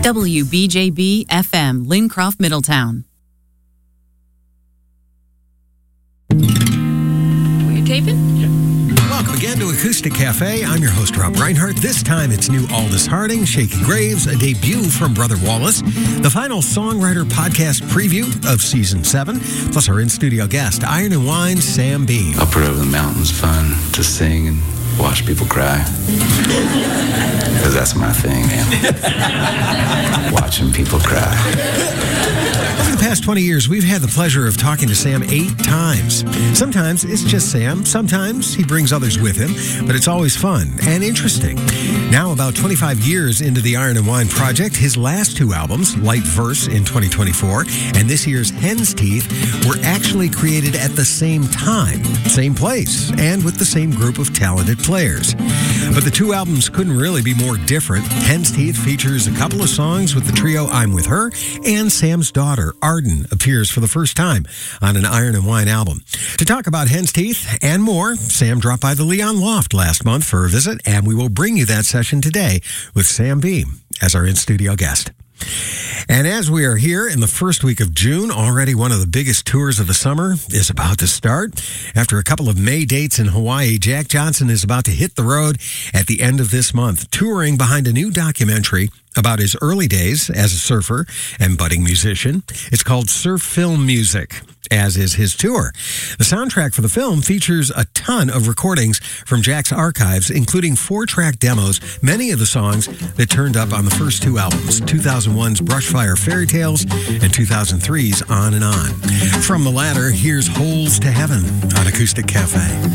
WBJB FM, Lincroft, Middletown. Were you taping? Yeah. Welcome again to Acoustic Cafe. I'm your host, Rob Reinhardt. This time it's new Aldous Harding, Shaky Graves, a debut from Brother Wallace, the final Songwriter Podcast preview of Season 7, plus our in-studio guest, Iron and Wine's Sam Beam. Up Over the Mountain's fun to sing and watch people cry. Because that's my thing, man. Watching people cry. Over the past 20 years, we've had the pleasure of talking to Sam 8 times. Sometimes it's just Sam. Sometimes he brings others with him, but it's always fun and interesting. Now, about 25 years into the Iron and Wine project, his last 2 albums, Light Verse in 2024 and this year's Hen's Teeth, were actually created at the same time, same place, and with the same group of talented players. But the 2 albums couldn't really be more different. Hen's Teeth features a couple of songs with the trio I'm With Her, and Sam's daughter, Arden, appears for the first time on an Iron and Wine album. To talk about Hen's Teeth and more, Sam dropped by the Leon Loft last month for a visit, and we will bring you that session today with Sam Beam as our in-studio guest. And as we are here in the first week of June, already one of the biggest tours of the summer is about to start. After a couple of May dates in Hawaii, Jack Johnson is about to hit the road at the end of this month, touring behind a new documentary about his early days as a surfer and budding musician. It's called Surf Film Music, as is his tour. The soundtrack for the film features a ton of recordings from Jack's archives, including 4-track demos, many of the songs that turned up on the first 2 albums, 2001's Brushfire Fairy Tales and 2003's On and On. From the latter, here's Holes to Heaven on Acoustic Cafe.